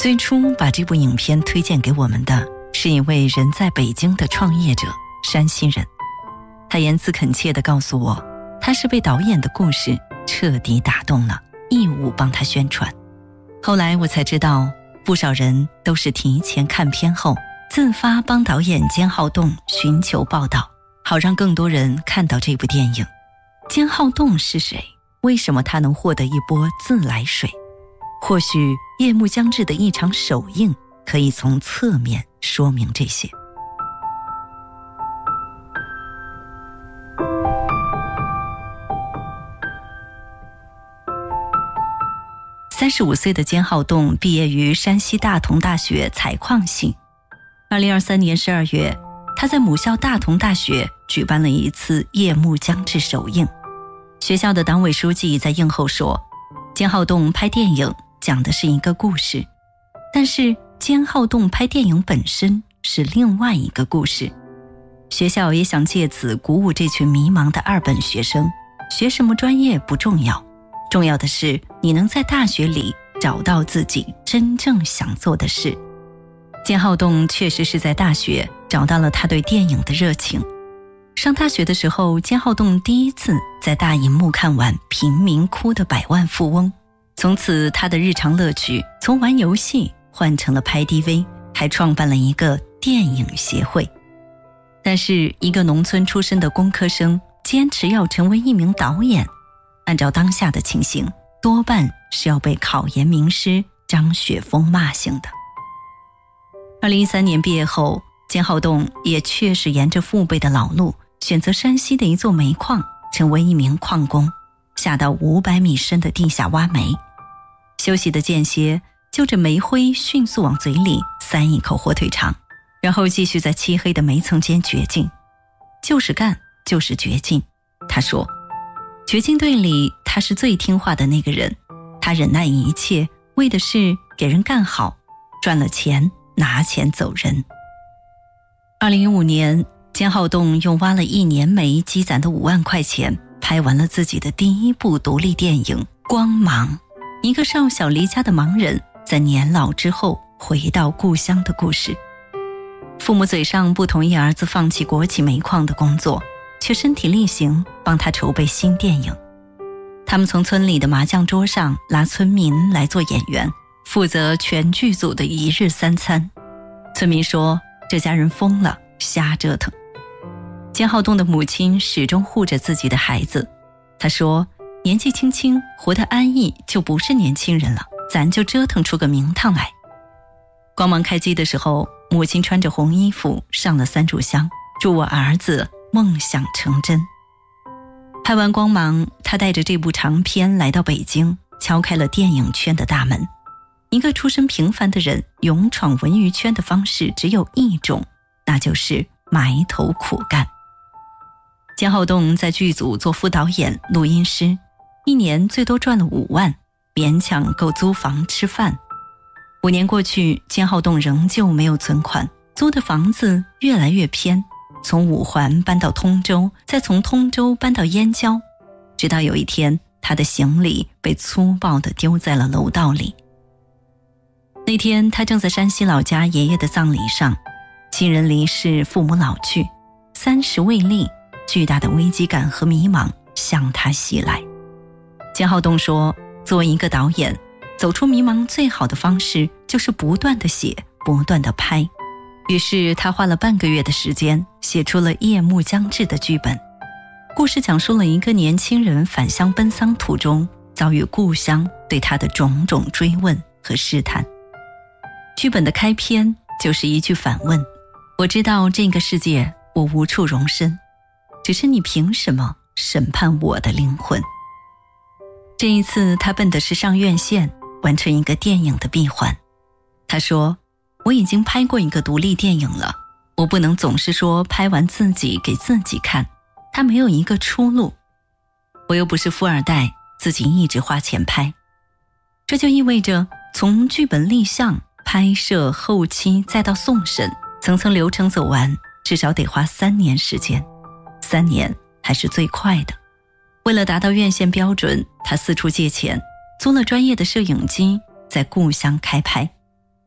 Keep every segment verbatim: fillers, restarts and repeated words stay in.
最初把这部影片推荐给我们的是一位人在北京的创业者，山西人。他言辞恳切地告诉我，他是被导演的故事彻底打动了，义务帮他宣传。后来我才知道，不少人都是提前看片后自发帮导演兼好动寻求报道，好让更多人看到这部电影。兼好动是谁？为什么他能获得一波自来水？或许夜幕将至的一场首映可以从侧面说明这些。三十五岁的兼好动毕业于山西大同大学采矿系。二零二三年十二月，他在母校大同大学举办了一次夜幕将至首映。学校的党委书记在映后说，兼好动拍电影讲的是一个故事，但是兼好动拍电影本身是另外一个故事。学校也想借此鼓舞这群迷茫的二本学生，学什么专业不重要，重要的是你能在大学里找到自己真正想做的事。兼好动确实是在大学找到了他对电影的热情。上大学的时候，兼好动第一次在大荧幕看完《贫民窟的百万富翁》，从此他的日常乐趣从玩游戏换成了拍 D V， 还创办了一个电影协会。但是一个农村出身的工科生坚持要成为一名导演，按照当下的情形，多半是要被考研名师张雪峰骂醒的。二零一三年毕业后，兼好动也确实沿着父辈的老路，选择山西的一座煤矿，成为一名矿工，下到五百米深的地下挖煤。休息的间歇，就着煤灰迅速往嘴里塞一口火腿肠，然后继续在漆黑的煤层间掘进。就是干，就是掘进。他说，掘进队里他是最听话的那个人，他忍耐一切，为的是给人干好，赚了钱拿钱走人。二零一五年，兼好动用挖了一年煤积攒的五万块钱，拍完了自己的第一部独立电影《光芒》，一个少小离家的盲人在年老之后回到故乡的故事。父母嘴上不同意儿子放弃国企煤矿的工作，却身体力行帮他筹备新电影。他们从村里的麻将桌上拉村民来做演员，负责全剧组的一日三餐。村民说，这家人疯了，瞎折腾。兼好动的母亲始终护着自己的孩子。她说，年纪轻轻活得安逸就不是年轻人了，咱就折腾出个名堂来。光芒开机的时候，母亲穿着红衣服上了三炷香，祝我儿子梦想成真。拍完光芒，他带着这部长片来到北京，敲开了电影圈的大门。一个出身平凡的人勇闯文娱圈的方式只有一种，那就是埋头苦干。兼好动在剧组做副导演、录音师，一年最多赚了五万，勉强够租房吃饭。五年过去，兼好动仍旧没有存款，租的房子越来越偏，从五环搬到通州，再从通州搬到燕郊，直到有一天，他的行李被粗暴地丢在了楼道里。那天他正在山西老家爷爷的葬礼上，亲人离世，父母老去，三十未立，巨大的危机感和迷茫向他袭来。兼好动说，作为一个导演，走出迷茫最好的方式就是不断地写，不断地拍。于是他花了半个月的时间，写出了《夜幕将至》的剧本。故事讲述了一个年轻人返乡奔丧途中，遭遇故乡对他的种种追问和试探。剧本的开篇就是一句反问，我知道这个世界我无处容身，只是你凭什么审判我的灵魂？这一次他奔的是上院线，完成一个电影的闭环。他说，我已经拍过一个独立电影了，我不能总是说拍完自己给自己看，他没有一个出路。我又不是富二代，自己一直花钱拍。这就意味着从剧本立项、拍摄、后期再到送审，层层流程走完，至少得花三年时间。三年还是最快的。为了达到院线标准，他四处借钱，租了专业的摄影机，在故乡开拍。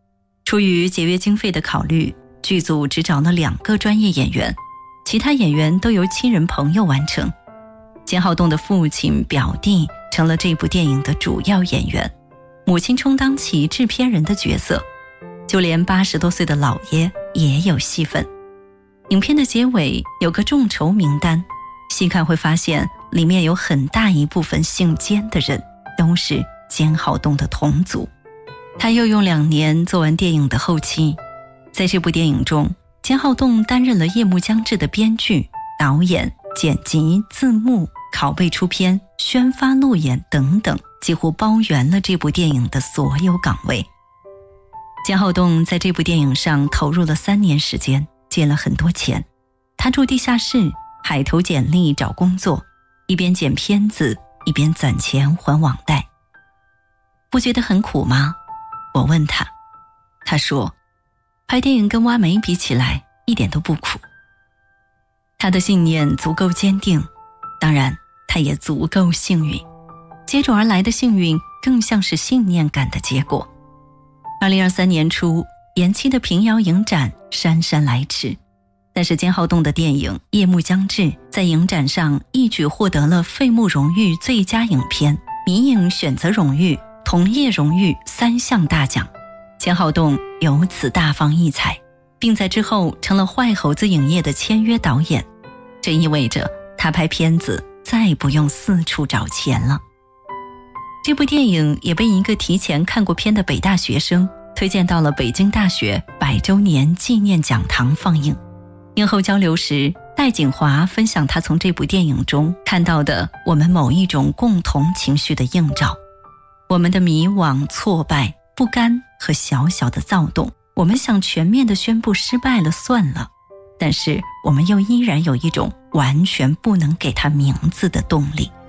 出于节约经费的考虑，剧组只找了两个专业演员，其他演员都由亲人朋友完成。简浩栋的父亲、表弟成了这部电影的主要演员，母亲充当起制片人的角色，就连八十多岁的老爷也有戏份。影片的结尾有个众筹名单，细看会发现里面有很大一部分姓简的人都是简浩栋的同族。他又用两年做完电影的后期，在这部电影中，简浩栋担任了夜幕将至的编剧、导演、剪辑、字幕、拷贝出片、宣发路演等等，几乎包圆了这部电影的所有岗位。简浩栋在这部电影上投入了三年时间，借了很多钱。他住地下室，海投简历找工作，一边剪片子，一边攒钱还网贷。不觉得很苦吗？我问他，他说，拍电影跟挖煤比起来一点都不苦。他的信念足够坚定，当然他也足够幸运，接踵而来的幸运更像是信念感的结果。二零二三年初，延期的平遥影展姗姗来迟，但是简浩栋的电影《夜幕将至》在影展上一举获得了费穆荣誉最佳影片、迷影选择荣誉、同业荣誉三项大奖。简浩栋由此大放异彩，并在之后成了坏猴子影业的签约导演，这意味着他拍片子再不用四处找钱了。这部电影也被一个提前看过片的北大学生推荐到了北京大学百周年纪念讲堂放映。映后交流时，戴锦华分享他从这部电影中看到的我们某一种共同情绪的映照，我们的迷惘、挫败、不甘和小小的躁动。我们想全面地宣布失败了算了，但是我们又依然有一种完全不能给它名字的动力。